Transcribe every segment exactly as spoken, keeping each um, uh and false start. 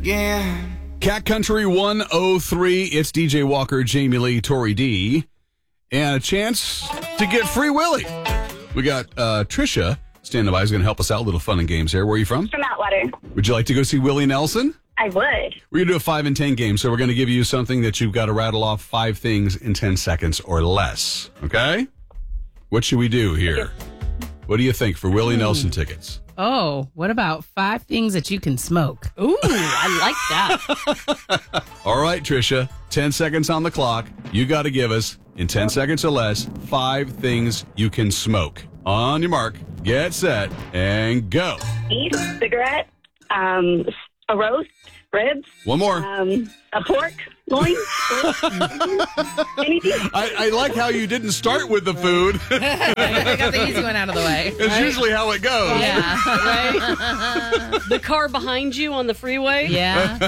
again. Cat Country one oh three. It's D J Walker, Jamie Lee, Tori D. And a chance to get Free Willy. We got uh, Trisha standing by. Is going to help us out. A little fun and games here. Where are you from? From Atwater. Would you like to go see Willie Nelson? I would. We're going to do a five and ten game. So we're going to give you something that you've got to rattle off five things in ten seconds or less. Okay? What should we do here? What do you think for Willie Nelson tickets? Oh, what about five things that you can smoke? Ooh, I like that. All right, Trisha, ten seconds on the clock. You got to give us, in ten seconds or less, five things you can smoke. On your mark, get set, and go. Eat, cigarette, um, a roast, ribs. One more. Um, a pork, loin. Anything. I, I like how you didn't start with the food. I got the easy one out of the way. It's right? usually how it goes. Yeah. Right? The car behind you on the freeway? Yeah.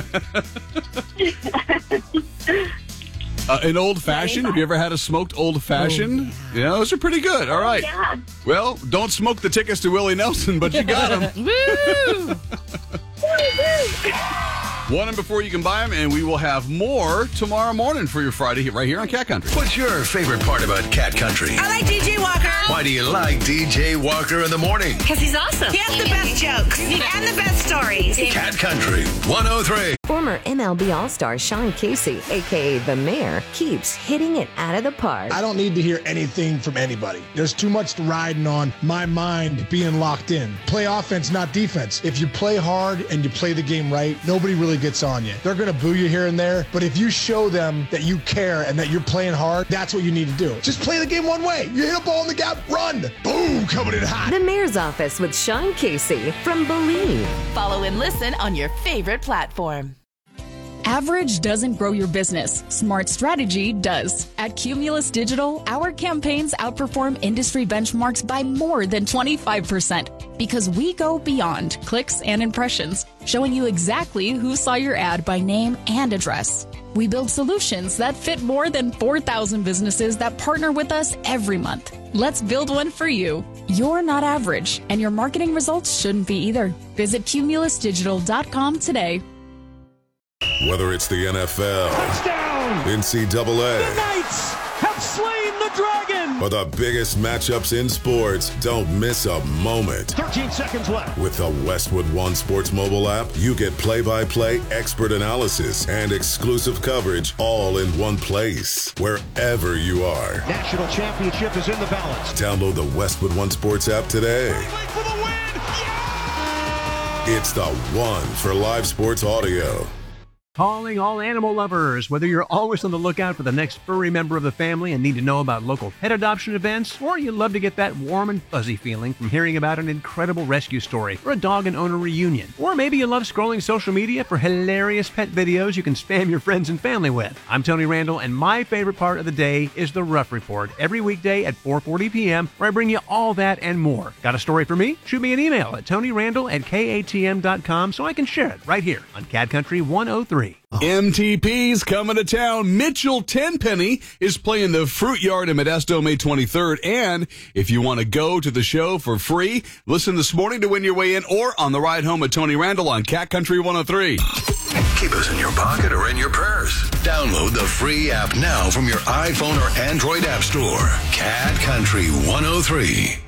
Uh, an old-fashioned. Have you ever had a smoked old-fashioned? Oh, yeah. yeah, those are pretty good. All right. Yeah. Well, don't smoke the tickets to Willie Nelson, but you got them. Woo! Want them before you can buy them, and we will have more tomorrow morning for your Friday right here on Cat Country. What's your favorite part about Cat Country? I like D J Walker. Why do you like D J Walker in the morning? Because he's awesome. He has the best jokes and the best stories. Cat Country one oh three. Former M L B All-Star Sean Casey, a k a. The Mayor, keeps hitting it out of the park. I don't need to hear anything from anybody. There's too much riding on my mind being locked in. Play offense, not defense. If you play hard and you play the game right, nobody really gets on you. They're going to boo you here and there, but if you show them that you care and that you're playing hard, that's what you need to do. Just play the game one way. You hit a ball in the gap, run. Boom, coming in hot. The Mayor's Office with Sean Casey from Believe. Follow and listen on your favorite platform. Average doesn't grow your business. Smart strategy does. At Cumulus Digital, our campaigns outperform industry benchmarks by more than twenty-five percent because we go beyond clicks and impressions, showing you exactly who saw your ad by name and address. We build solutions that fit more than four thousand businesses that partner with us every month. Let's build one for you. You're not average, and your marketing results shouldn't be either. Visit cumulus digital dot com today. Whether it's the N F L, touchdown, N C double A, the Knights have slain the dragon, or the biggest matchups in sports, don't miss a moment. thirteen seconds left. With the Westwood One Sports mobile app, you get play-by-play, expert analysis, and exclusive coverage all in one place, wherever you are. National championship is in the balance. Download the Westwood One Sports app today. For the win. Yeah! It's the one for live sports audio. Calling all animal lovers. Whether you're always on the lookout for the next furry member of the family and need to know about local pet adoption events, or you love to get that warm and fuzzy feeling from hearing about an incredible rescue story or a dog and owner reunion, or maybe you love scrolling social media for hilarious pet videos you can spam your friends and family with. I'm Tony Randall, and my favorite part of the day is the Rough Report every weekday at four forty p.m. where I bring you all that and more. Got a story for me? Shoot me an email at tony randall at k a t m dot com so I can share it right here on Cat Country one oh three. M T P's coming to town. Mitchell Tenpenny is playing the Fruit Yard in Modesto May twenty-third. And if you want to go to the show for free, listen this morning to win your way in or on the ride home with Tony Randall on Cat Country one oh three. Keep us in your pocket or in your purse. Download the free app now from your iPhone or Android app store. Cat Country one oh three.